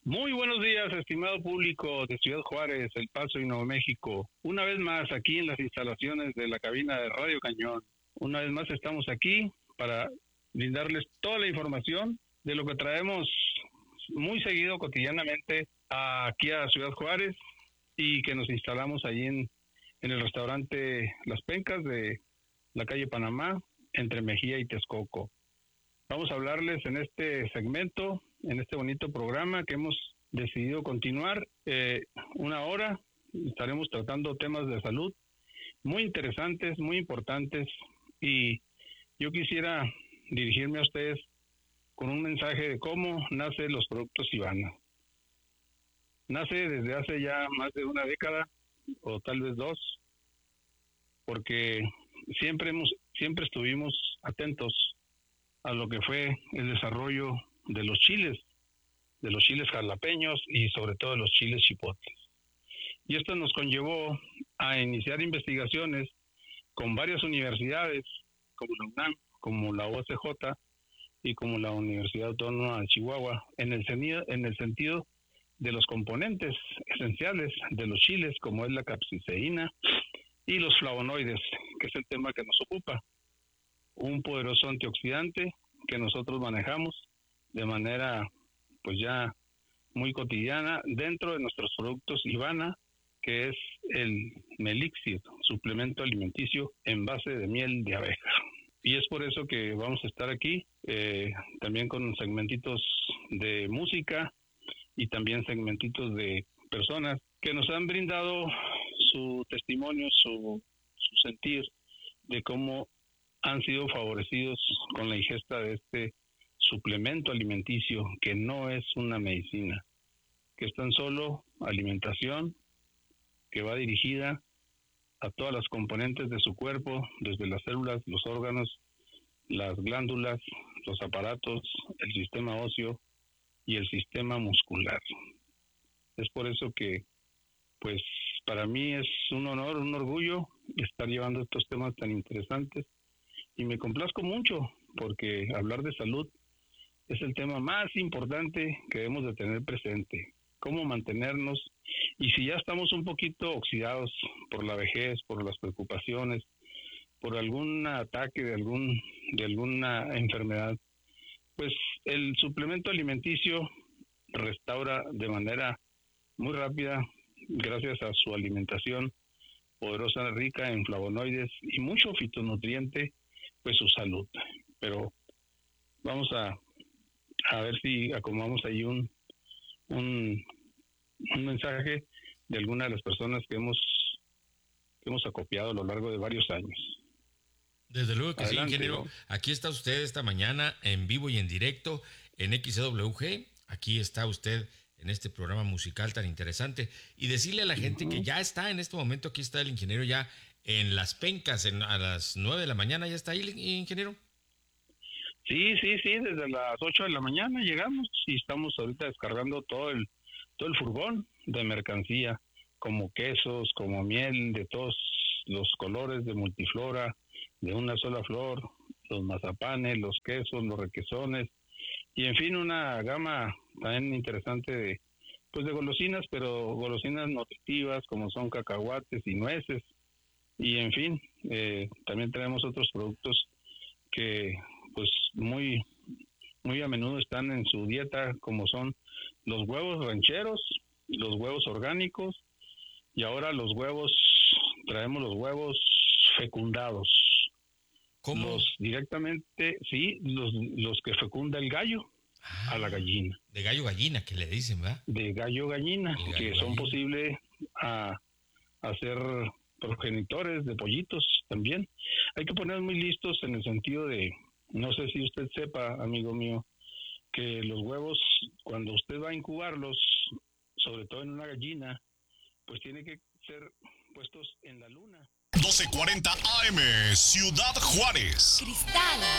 Muy buenos días, estimado público de Ciudad Juárez, El Paso y Nuevo México. Una vez más aquí en las instalaciones de la cabina de Radio Cañón. Una vez más estamos aquí para brindarles toda la información de lo que traemos muy seguido, cotidianamente, aquí a Ciudad Juárez, y que nos instalamos allí en el restaurante Las Pencas de la calle Panamá, entre Mejía y Texcoco. Vamos a hablarles en este segmento, en este bonito programa que hemos decidido continuar una hora. Estaremos tratando temas de salud muy interesantes, muy importantes, y yo quisiera dirigirme a ustedes con un mensaje de cómo nacen los productos Ivana. Nace desde hace ya más de una década, o tal vez dos, porque siempre estuvimos atentos a lo que fue el desarrollo de los chiles jalapeños y sobre todo de los chiles chipotles. Y esto nos conllevó a iniciar investigaciones con varias universidades, como la UNAM, como la OCJ y como la Universidad Autónoma de Chihuahua, en el sentido de los componentes esenciales de los chiles, como es la capsaicina y los flavonoides, que es el tema que nos ocupa. Un poderoso antioxidante que nosotros manejamos de manera pues ya muy cotidiana dentro de nuestros productos Ivana, que es el Melixir, suplemento alimenticio en base de miel de abeja. Y es por eso que vamos a estar aquí, también con segmentitos de música y también segmentitos de personas que nos han brindado su testimonio, su sentir de cómo han sido favorecidos con la ingesta de este suplemento alimenticio, que no es una medicina, que es tan solo alimentación que va dirigida a todas las componentes de su cuerpo, desde las células, los órganos, las glándulas, los aparatos, el sistema óseo y el sistema muscular. Es por eso que, pues, para mí es un honor, un orgullo estar llevando estos temas tan interesantes, y me complazco mucho porque hablar de salud es el tema más importante que debemos de tener presente. Cómo mantenernos, y si ya estamos un poquito oxidados por la vejez, por las preocupaciones, por algún ataque de alguna enfermedad, pues el suplemento alimenticio restaura de manera muy rápida, gracias a su alimentación poderosa, rica en flavonoides y mucho fitonutriente, pues su salud. Pero vamos a ver si acomodamos ahí un mensaje de alguna de las personas que hemos acopiado a lo largo de varios años. Desde luego que adelante, sí, ingeniero. ¿No? Aquí está usted esta mañana en vivo y en directo en XWG. Aquí está usted en este programa musical tan interesante. Y decirle a la gente que ya está en este momento, aquí está el ingeniero ya en Las Pencas, a las 9 de la mañana. ¿Ya está ahí, ingeniero? Sí, desde las 8 de la mañana llegamos y estamos ahorita descargando todo el furgón de mercancía, como quesos, como miel, de todos los colores, de multiflora, de una sola flor, los mazapanes, los quesos, los requesones, y en fin, una gama también interesante de golosinas, pero golosinas nutritivas como son cacahuates y nueces, y en fin, también tenemos otros productos que pues muy a menudo están en su dieta, como son los huevos rancheros, los huevos orgánicos, y ahora traemos los huevos fecundados. ¿Cómo? Los directamente, sí, los que fecunda el gallo a la gallina. De gallo gallina, que le dicen, ¿verdad? De gallo gallina, que son posibles a ser progenitores de pollitos también. Hay que poner muy listos en el sentido de, no sé si usted sepa, amigo mío, que los huevos, cuando usted va a incubarlos, sobre todo en una gallina, pues tiene que ser puestos en la luna. 1240 AM, Ciudad Juárez. Cristal